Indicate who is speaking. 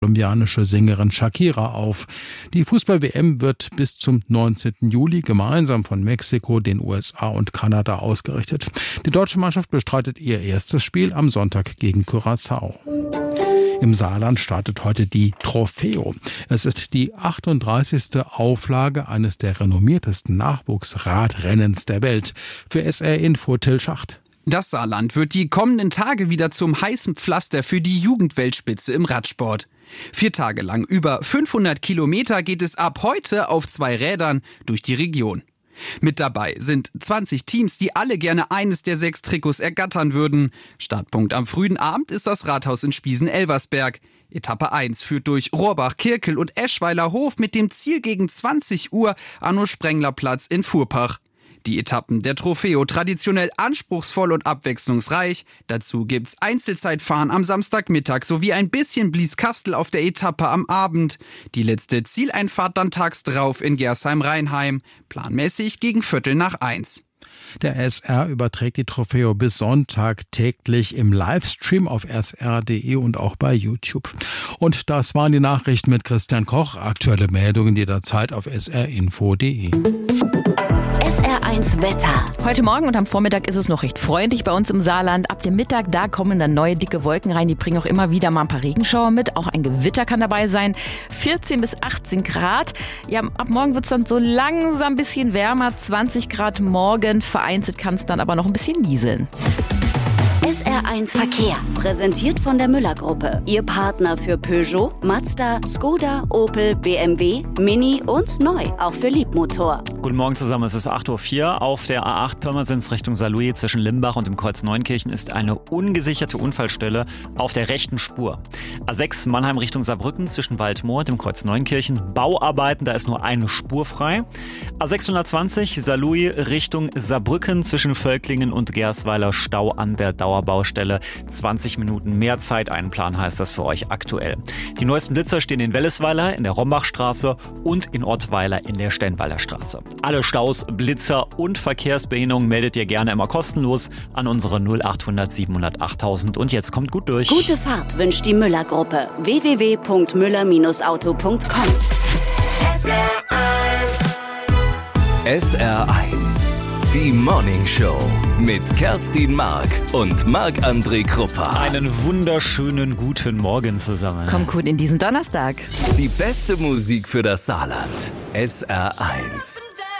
Speaker 1: kolumbianische Sängerin Shakira auf. Die Fußball-WM wird bis zum 19. Juli gemeinsam von Mexiko, den USA und Kanada ausgerichtet. Die deutsche Mannschaft bestreitet ihr erstes Spiel am Sonntag gegen Curaçao. Im Saarland startet heute die Trofeo. Es ist die 38. Auflage eines der renommiertesten Nachwuchsradrennens der Welt. Für SR Info Till Schacht.
Speaker 2: Das Saarland wird die kommenden Tage wieder zum heißen Pflaster für die Jugendweltspitze im Radsport. 4 Tage lang über 500 Kilometer geht es ab heute auf 2 Rädern durch die Region. Mit dabei sind 20 Teams, die alle gerne eines der 6 Trikots ergattern würden. Startpunkt am frühen Abend ist das Rathaus in Spiesen-Elversberg. Etappe 1 führt durch Rohrbach, Kirkel und Eschweiler Hof mit dem Ziel gegen 20 Uhr Arno-Sprengler-Platz in Furpach. Die Etappen der Trofeo traditionell anspruchsvoll und abwechslungsreich. Dazu gibt's Einzelzeitfahren am Samstagmittag sowie ein bisschen Blieskastel auf der Etappe am Abend. Die letzte Zieleinfahrt dann tags drauf in Gersheim-Rheinheim. Planmäßig gegen 1:15.
Speaker 1: Der SR überträgt die Trofeo bis Sonntag täglich im Livestream auf sr.de und auch bei YouTube. Und das waren die Nachrichten mit Christian Koch. Aktuelle Meldungen jederzeit auf srinfo.de.
Speaker 3: SR1 Wetter.
Speaker 4: Heute Morgen und am Vormittag ist es noch recht freundlich bei uns im Saarland. Ab dem Mittag, da kommen dann neue dicke Wolken rein. Die bringen auch immer wieder mal ein paar Regenschauer mit. Auch ein Gewitter kann dabei sein. 14 bis 18 Grad. Ja, ab morgen wird es dann so langsam ein bisschen wärmer. 20 Grad morgen. Vereinzelt kann es dann aber noch ein bisschen nieseln.
Speaker 3: SR1 Verkehr. Präsentiert von der Müller-Gruppe. Ihr Partner für Peugeot, Mazda, Skoda, Opel, BMW, Mini und neu. Auch für Liebmotor.
Speaker 5: Guten Morgen zusammen, es ist 8:04 Uhr. Auf der A8 Pirmasens Richtung Saarlouis zwischen Limbach und dem Kreuz Neunkirchen ist eine ungesicherte Unfallstelle auf der rechten Spur. A6 Mannheim Richtung Saarbrücken zwischen Waldmoor und dem Kreuz Neunkirchen. Bauarbeiten, da ist nur eine Spur frei. A620 Saarlouis Richtung Saarbrücken zwischen Völklingen und Gersweiler Stau an der Dauerbaustelle. 20 Minuten mehr Zeit einplanen heißt das für euch aktuell. Die neuesten Blitzer stehen in Wellesweiler, in der Rombachstraße und in Ottweiler in der Steinweiler Straße. Alle Staus, Blitzer und Verkehrsbehinderungen meldet ihr gerne immer kostenlos an unsere 0800 700 8000. Und jetzt kommt gut durch.
Speaker 3: Gute Fahrt wünscht die Müller-Gruppe. www.müller-auto.com.
Speaker 6: SR1, die Morning Show mit Kerstin Mark und Marc-André Kruppa.
Speaker 5: Einen wunderschönen guten Morgen zusammen.
Speaker 4: Kommt gut in diesen Donnerstag.
Speaker 6: Die beste Musik für das Saarland. SR1.